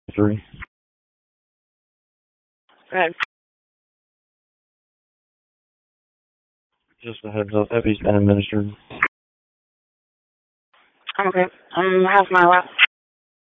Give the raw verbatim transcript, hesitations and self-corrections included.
Three. Good. Just a heads up, Epi's been administered. Okay. Um, how's my lap?